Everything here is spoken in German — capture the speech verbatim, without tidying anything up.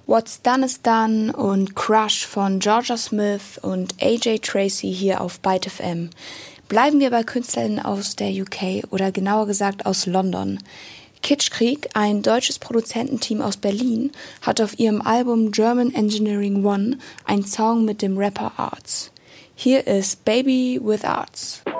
What's Done is Done und Crush von Georgia Smith und A J Tracey hier auf Byte F M. Bleiben wir bei Künstlerinnen aus der U K oder genauer gesagt aus London. Kitschkrieg, ein deutsches Produzententeam aus Berlin, hat auf ihrem Album German Engineering One einen Song mit dem Rapper Arts. Hier ist Baby with Arts.